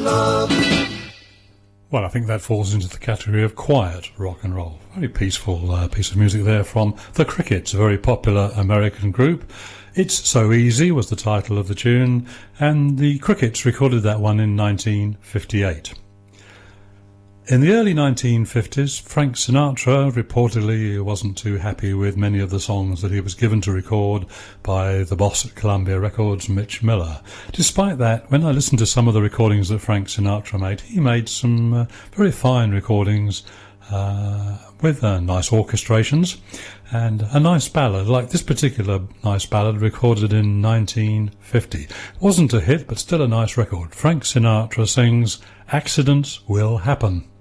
love. Well, I think that falls into the category of quiet rock and roll. Very peaceful piece of music there from The Crickets, a very popular American group. It's So Easy was the title of the tune, and the Crickets recorded that one in 1958. In the early 1950s, Frank Sinatra reportedly wasn't too happy with many of the songs that he was given to record by the boss at Columbia Records, Mitch Miller. Despite that, when I listened to some of the recordings that Frank Sinatra made, he made some very fine recordings with nice orchestrations and a nice ballad, like this particular nice ballad recorded in 1950. It wasn't a hit, but still a nice record. Frank Sinatra sings "Accidents Will Happen."